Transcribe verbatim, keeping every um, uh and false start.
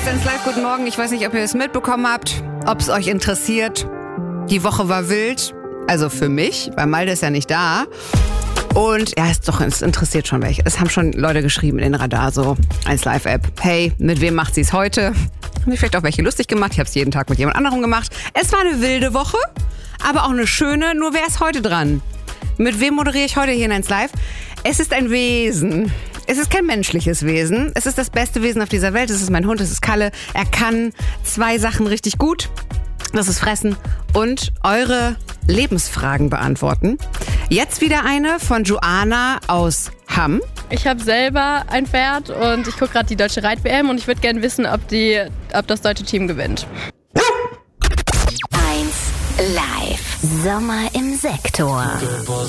ist eins live, guten Morgen. Ich weiß nicht, ob ihr es mitbekommen habt, ob es euch interessiert. Die Woche war wild, also für mich, weil Malte ist ja nicht da. Und ja, ist doch, es interessiert schon welche. Es haben schon Leute geschrieben in den Radar, so eins live App. Hey, mit wem macht sie es heute? Haben sich vielleicht auch welche lustig gemacht. Ich habe es jeden Tag mit jemand anderem gemacht. Es war eine wilde Woche, aber auch eine schöne. Nur wer ist heute dran? Mit wem moderiere ich heute hier in eins live? Es ist ein Wesen. Es ist kein menschliches Wesen. Es ist das beste Wesen auf dieser Welt. Es ist mein Hund, es ist Kalle. Er kann zwei Sachen richtig gut. Das ist Fressen und eure Lebensfragen beantworten. Jetzt wieder eine von Joanna aus Hamm. Ich habe selber ein Pferd und ich gucke gerade die deutsche Reit-W M und ich würde gerne wissen, ob, die, ob das deutsche Team gewinnt. eins live. Sommer im Sektor.